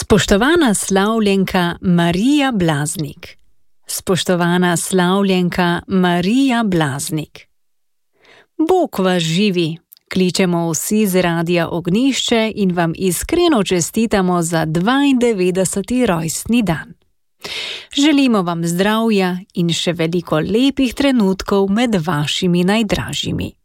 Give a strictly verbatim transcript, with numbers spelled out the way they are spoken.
Spoštovana slavljenka Marija Blaznik. Spoštovana slavljenka Marija Blaznik. Bog vas živi, kličemo vsi z Radia Ognjišče in vam iskreno čestitamo za dvaindevetdeseti rojstni dan. Želimo vam zdravja in še veliko lepih trenutkov med vašimi najdražjimi.